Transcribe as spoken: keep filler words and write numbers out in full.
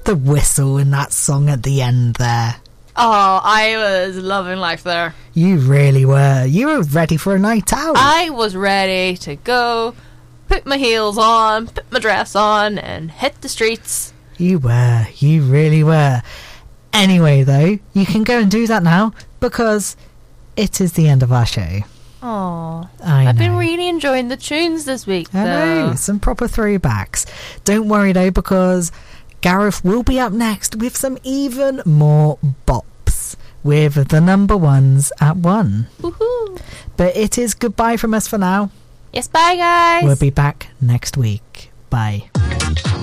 The whistle in that song at the end there. Oh, I was loving life there. You really were. You were ready for a night out. I was ready to go, put my heels on, put my dress on, and hit the streets. You were. You really were. Anyway, though, you can go and do that now because it is the end of our show. Oh, I I've know. been really enjoying the tunes this week, I though. know, some proper throwbacks. Don't worry, though, because Gareth will be up next with some even more bops with the number ones at one. Woohoo! But it is goodbye from us for now. Yes, bye, guys. We'll be back next week. Bye.